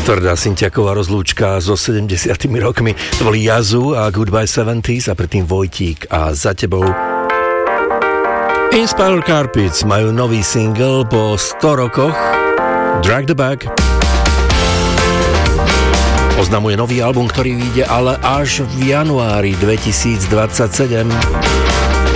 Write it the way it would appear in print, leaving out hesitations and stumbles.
Tvrdá Sintiaková rozlúčka so 70 rokmi. To boli Yazoo a Goodbye 70s a predtým Vojtík a Za tebou. Inspired Carpets majú nový single po 100 rokoch Drag the Bag. Oznamuje nový album, ktorý vyjde ale až v januári 2027.